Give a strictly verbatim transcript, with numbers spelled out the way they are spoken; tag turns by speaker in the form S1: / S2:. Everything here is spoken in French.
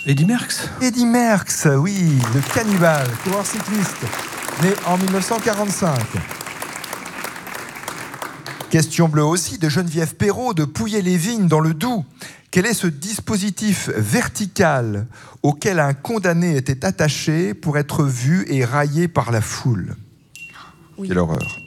S1: Eddy Merckx.
S2: Eddy Merckx, oui, le cannibale, coureur cycliste, né en mille neuf cent quarante-cinq. Question bleue aussi de Geneviève Perrault de Pouillet-les-Vignes dans le Doubs. Quel est ce dispositif vertical auquel un condamné était attaché pour être vu et raillé par la foule?
S3: Oui.
S2: Quelle horreur.